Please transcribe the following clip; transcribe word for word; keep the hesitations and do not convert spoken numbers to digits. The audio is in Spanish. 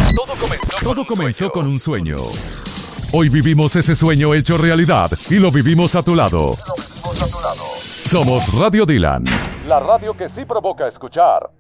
Todo comenzó, Todo con, un comenzó con sueño. un sueño. Hoy vivimos ese sueño hecho realidad y lo vivimos a tu lado. Somos Radio Dylan. La radio que sí provoca escuchar.